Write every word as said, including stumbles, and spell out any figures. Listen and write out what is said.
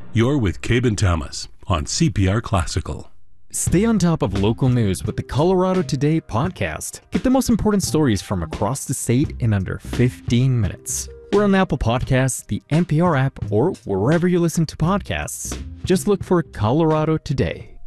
You're with Cabe and Thomas on C P R Classical. Stay on top of local news with the Colorado Today podcast. Get the most important stories from across the state in under fifteen minutes. We're on Apple Podcasts, the N P R app, or wherever you listen to podcasts. Just look for Colorado Today.